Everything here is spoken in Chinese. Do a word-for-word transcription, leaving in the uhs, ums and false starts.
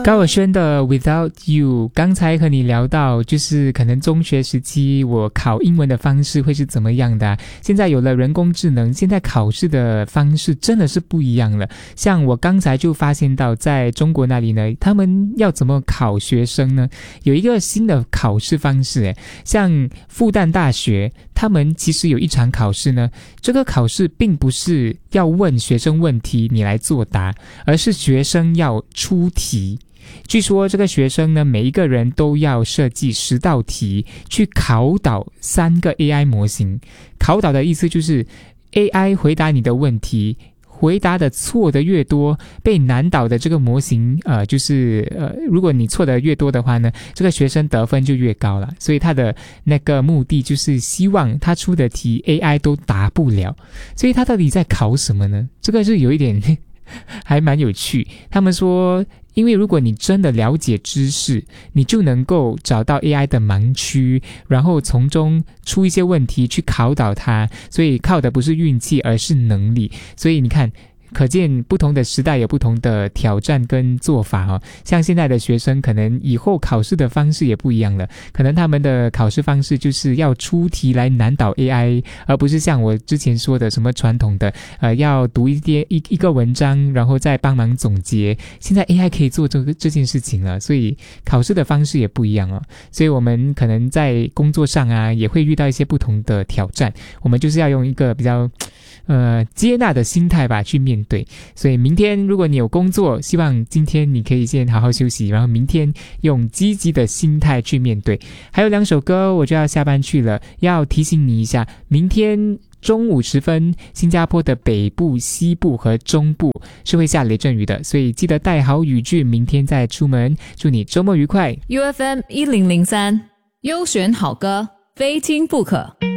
高尔宣的 Without You。 刚才和你聊到就是可能中学时期我考英文的方式会是怎么样的、啊、现在有了人工智能，现在考试的方式真的是不一样了。像我刚才就发现到在中国那里呢，他们要怎么考学生呢，有一个新的考试方式诶，像复旦大学他们其实有一场考试呢，这个考试并不是要问学生问题你来作答，而是学生要出题。据说这个学生呢，每一个人都要设计十道题去考倒三个 A I 模型。考倒的意思就是 A I 回答你的问题，回答的错的越多，被难倒的这个模型呃，就是呃，如果你错的越多的话呢，这个学生得分就越高了。所以他的那个目的就是希望他出的题 A I 都答不了。所以他到底在考什么呢？这个是有一点还蛮有趣。他们说因为如果你真的了解知识，你就能够找到 A I 的盲区，然后从中出一些问题去考倒它，所以靠的不是运气而是能力。所以你看，可见不同的时代有不同的挑战跟做法哦。像现在的学生可能以后考试的方式也不一样了，可能他们的考试方式就是要出题来难倒 A I， 而不是像我之前说的什么传统的呃，要读一些一一个文章然后再帮忙总结。现在 A I 可以做这个这件事情了，所以考试的方式也不一样哦。所以我们可能在工作上啊也会遇到一些不同的挑战，我们就是要用一个比较呃接纳的心态吧去面对。对，所以明天如果你有工作，希望今天你可以先好好休息，然后明天用积极的心态去面对。还有两首歌我就要下班去了，要提醒你一下，明天中午时分，新加坡的北部、西部和中部是会下雷阵雨的，所以记得带好雨具，明天再出门。祝你周末愉快。 U F M 一零零三优选好歌，非听不可。